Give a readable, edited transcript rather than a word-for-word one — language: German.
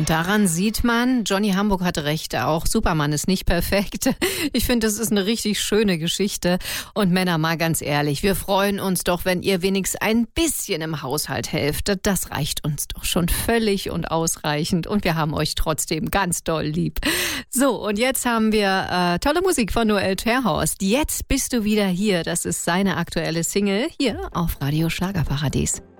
Und daran sieht man, Johnny Hamburg hatte recht, auch Superman ist nicht perfekt. Ich finde, das ist eine richtig schöne Geschichte. Und Männer, mal ganz ehrlich, wir freuen uns doch, wenn ihr wenigstens ein bisschen im Haushalt helft. Das reicht uns doch schon völlig und ausreichend. Und wir haben euch trotzdem ganz doll lieb. So, und jetzt haben wir tolle Musik von Noel Terhorst. Jetzt bist du wieder hier. Das ist seine aktuelle Single hier auf Radio Schlagerparadies.